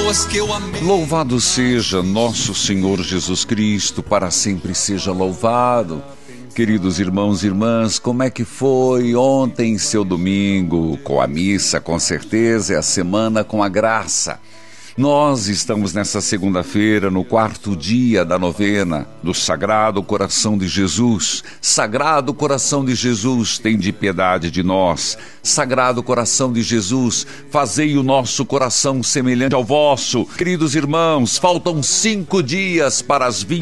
pessoas que eu amei. Louvado seja nosso Senhor Jesus Cristo, para sempre seja louvado. Queridos irmãos e irmãs, como é que foi ontem seu domingo? Com a missa, com certeza, é a semana com a graça. Nós estamos nessa segunda-feira no 4º dia da novena do Sagrado Coração de Jesus. Sagrado Coração de Jesus, tende piedade de nós. Sagrado Coração de Jesus, fazei o nosso coração semelhante ao vosso. Queridos irmãos, faltam 5 dias para as 20